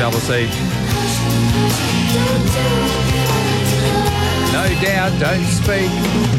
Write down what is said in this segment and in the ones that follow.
Double C. No doubt, don't speak.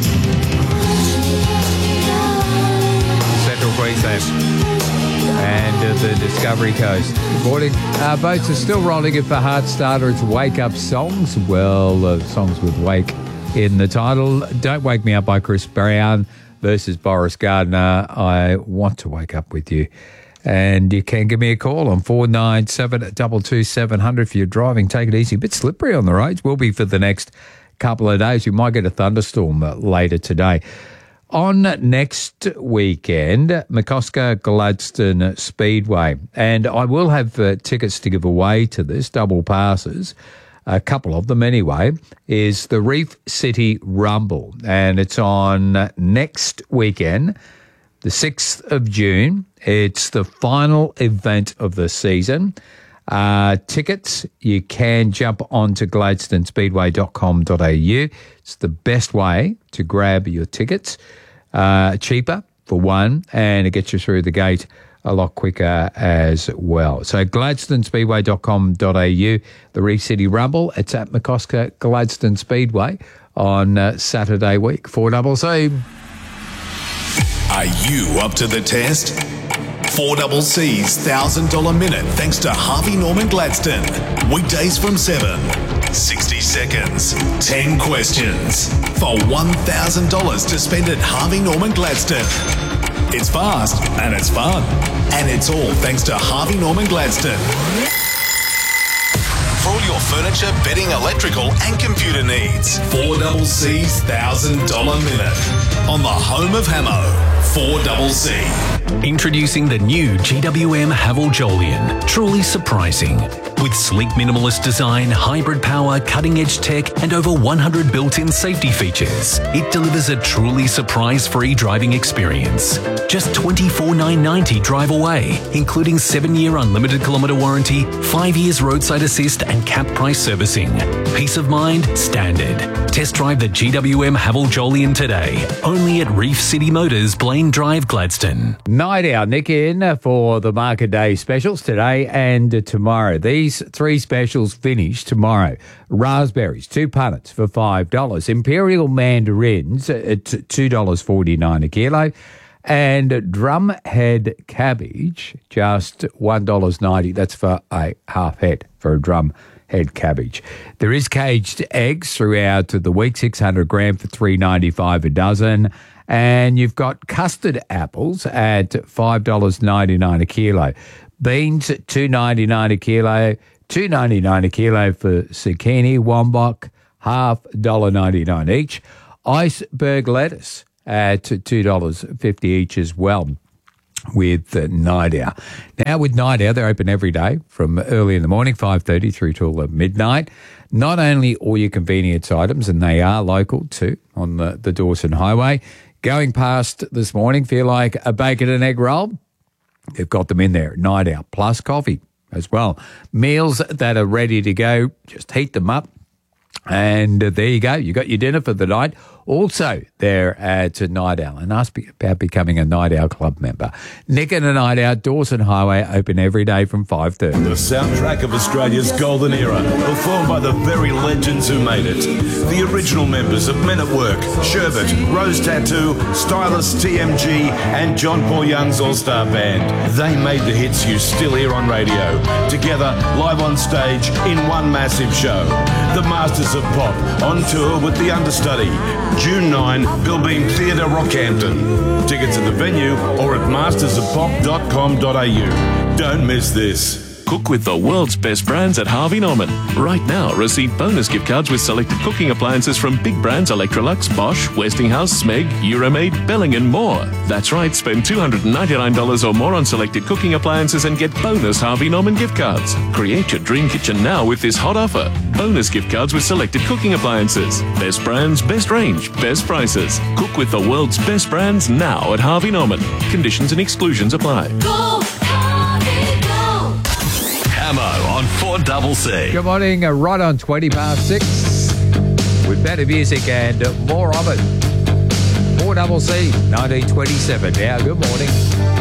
Central Queensland and the Discovery Coast. Good morning. Boats are still rolling it for Heartstarter. It's Wake Up Songs. Well, songs with wake in the title. Don't Wake Me Up by Chris Brown versus Boris Gardner. I want to wake up with you. And you can give me a call on 497 222 700 if you're driving. Take it easy. A bit slippery on the roads. Will be for the next couple of days. We might get a thunderstorm later today. On next weekend, McCosker Gladstone Speedway. And I will have tickets to give away to this, double passes. A couple of them anyway, is the Reef City Rumble. And it's on next weekend, the 6th of June. It's the final event of the season. Tickets, you can jump onto gladstonespeedway.com.au. It's the best way to grab your tickets. Cheaper, for one, and it gets you through the gate a lot quicker as well. So gladstonespeedway.com.au, the Reef City Rumble. It's at McCosker Gladstone Speedway on Saturday week. 4CC. Are you up to the test? 4CC's $1,000 minute thanks to Harvey Norman Gladstone. Weekdays from 7. 60 seconds, 10 questions for $1,000 to spend at Harvey Norman Gladstone. It's fast and it's fun. And it's all thanks to Harvey Norman Gladstone. For all your furniture, bedding, electrical and computer needs. 4CC's $1,000 minute on the home of Hamo. 4CC. Introducing the new GWM Haval Jolyon. Truly surprising. With sleek minimalist design, hybrid power, cutting-edge tech, and over 100 built-in safety features, it delivers a truly surprise-free driving experience. Just $24,990 drive away, including 7-year unlimited kilometre warranty, 5 years roadside assist, and cap price servicing. Peace of mind, standard. Test drive the GWM Haval Jolyon today, only at Reef City Motors, Blaine Drive, Gladstone. Night out, Nick, in for the Market Day specials today and tomorrow. These three specials finish tomorrow. Raspberries, 2 punnets for $5. Imperial mandarins at $2.49 a kilo. And drumhead cabbage, just $1.90. That's for a half head for a drumhead cabbage. There is caged eggs throughout the week, 600 gram for $3.95 a dozen. And you've got custard apples at $5.99 a kilo. Beans at $2.99 a kilo. $2.99 a kilo for zucchini. Wombok, $1.99 each. Iceberg lettuce at $2.50 each as well with Night Owl. Now with Night Owl, they're open every day from early in the morning, 5:30 through till midnight. Not only all your convenience items, and they are local too on the Dawson Highway. Going past this morning, feel like a bacon and egg roll? They've got them in there at Night Owl, plus coffee as well. Meals that are ready to go, just heat them up. And there you go. You got your dinner for the night. Also there at Night Owl. And ask about becoming a Night Owl Club member. Nick and a Night Owl, Dawson Highway, open every day from 5:30. The soundtrack of Australia's golden era, performed by the very legends who made it. The original members of Men at Work, Sherbet, Rose Tattoo, Stylist, TMG, and John Paul Young's All-Star Band. They made the hits you still hear on radio. Together, live on stage, in one massive show. The Masters of Pop, on tour with the understudy. June 9, Bill Beam Theatre, Rockhampton. Tickets at the venue or at mastersofpop.com.au. Don't miss this. Cook with the world's best brands at Harvey Norman. Right now, receive bonus gift cards with selected cooking appliances from big brands Electrolux, Bosch, Westinghouse, Smeg, Euromaid, Belling and more. That's right, spend $299 or more on selected cooking appliances and get bonus Harvey Norman gift cards. Create your dream kitchen now with this hot offer. Bonus gift cards with selected cooking appliances. Best brands, best range, best prices. Cook with the world's best brands now at Harvey Norman. Conditions and exclusions apply. Go, Harvey, go! Hamo on 4CC. Good morning, right on 6:20 with better music and more of it. 4CC 1927 now. Good morning.